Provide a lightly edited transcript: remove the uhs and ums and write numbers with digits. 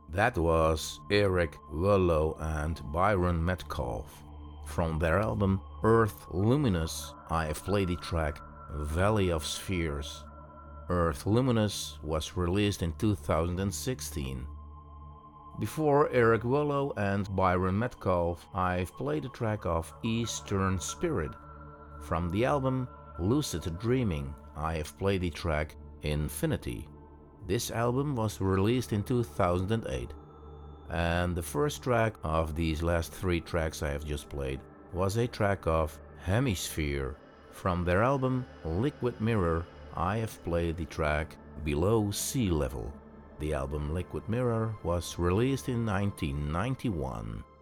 That was Eric Willow and Byron Metcalf. From their album Earth Luminous, I have played the track Valley of Spheres. Earth Luminous was released in 2016. Before Eric Willow and Byron Metcalf, I've played a track of Eastern Spirit. From the album Lucid Dreaming, I have played the track Infinity. This album was released in 2008, and the first track of these last three tracks I have just played was a track of Hemisphere. From their album Liquid Mirror, I have played the track Below Sea Level. The album Liquid Mirror was released in 1991.